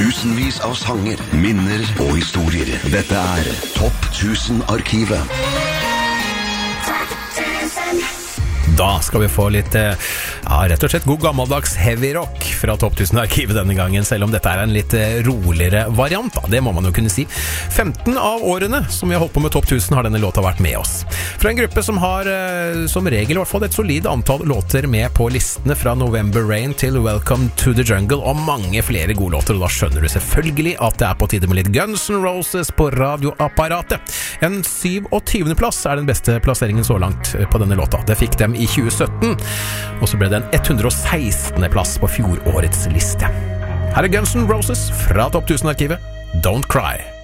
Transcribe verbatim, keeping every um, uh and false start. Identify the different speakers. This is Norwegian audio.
Speaker 1: Tusenvis av sanger, minner og historier. Dette er Topp tusen-arkivet.
Speaker 2: Da skal vi få litt, ja, rett og slett god gammeldags heavy rock fra Topp tusen-arkivet denne gangen, selv om dette er en litt roligere variant, da. Det må man jo kunne si. femten av årene som vi har holdt på med Topp tusen har denne låta vært med oss. Fra en gruppe som har, som regel i hvert fall, et solid antall låter med på listene fra November Rain til Welcome to the Jungle, og mange flere gode låter, og da skjønner du selvfølgelig at det er på tide med litt Guns N' Roses på radioapparatet. En syvogtyvende plass er den beste plasseringen så langt på denne låta. Det fikk dem i tjue sytten, og så ble det en hundre og sekstende plass på fjorårets liste. Her er Guns N' Roses fra Topp tusen-arkivet, Don't Cry.